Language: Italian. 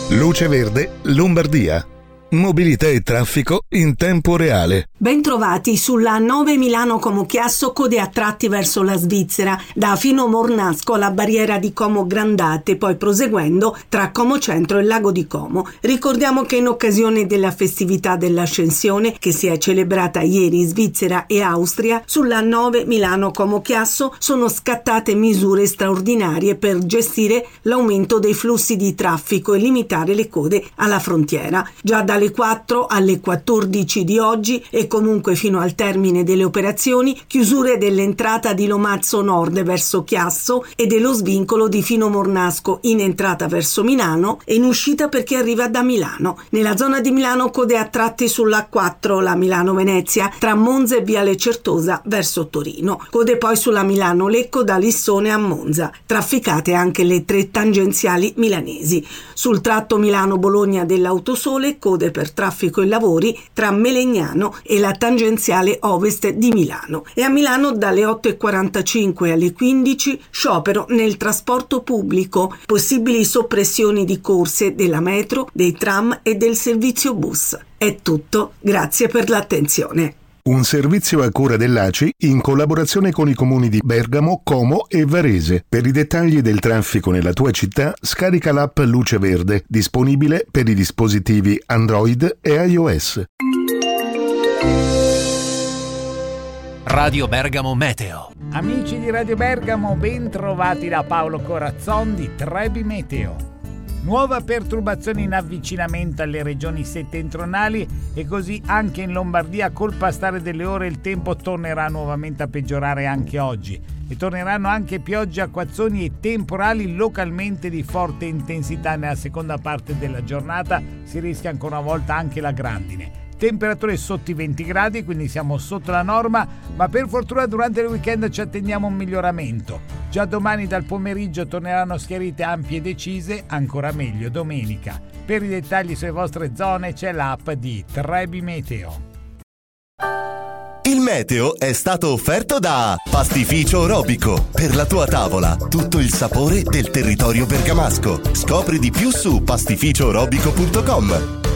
Luce Verde, Lombardia. Mobilità e traffico in tempo reale. Bentrovati sulla 9 Milano Como Chiasso, code a tratti verso la Svizzera, da Fino Mornasco alla barriera di Como Grandate, poi proseguendo tra Como Centro e Lago di Como. Ricordiamo che in occasione della festività dell'Ascensione, che si è celebrata ieri in Svizzera e Austria, sulla 9 Milano Como Chiasso sono scattate misure straordinarie per gestire l'aumento dei flussi di traffico e limitare le code alla frontiera. Già dalle 4 alle 14 di oggi e comunque fino al termine delle operazioni, chiusure dell'entrata di Lomazzo Nord verso Chiasso e dello svincolo di Fino Mornasco in entrata verso Milano e in uscita per chi arriva da Milano. Nella zona di Milano code a tratti sulla 4, la Milano-Venezia, tra Monza e Viale Certosa verso Torino. Code poi sulla Milano-Lecco da Lissone a Monza. Trafficate anche le 3 tangenziali milanesi. Sul tratto Milano-Bologna dell'Autosole code per traffico e lavori tra Melegnano e la tangenziale ovest di Milano. E a Milano dalle 8:45 alle 15 sciopero nel trasporto pubblico, possibili soppressioni di corse della metro, dei tram e del servizio bus. È tutto, grazie per l'attenzione. Un servizio a cura dell'ACI in collaborazione con i comuni di Bergamo, Como e Varese. Per i dettagli del traffico nella tua città, scarica l'app Luce Verde, disponibile per i dispositivi Android e iOS. Radio Bergamo Meteo. Amici di Radio Bergamo, ben trovati da Paolo Corazzon di Trebi Meteo. Nuova perturbazione in avvicinamento alle regioni settentrionali e così anche in Lombardia. Col passare delle ore il tempo tornerà nuovamente a peggiorare anche oggi e torneranno anche piogge, acquazzoni e temporali localmente di forte intensità. Nella seconda parte della giornata si rischia ancora una volta anche la grandine. Temperature sotto i 20 gradi, quindi siamo sotto la norma, ma per fortuna durante il weekend ci attendiamo un miglioramento. Già domani dal pomeriggio torneranno schiarite ampie e decise, ancora meglio domenica. Per i dettagli sulle vostre zone c'è l'app di Trebi Meteo. Il meteo è stato offerto da Pastificio Robico. Per la tua tavola, tutto il sapore del territorio bergamasco. Scopri di più su pastificiorobico.com.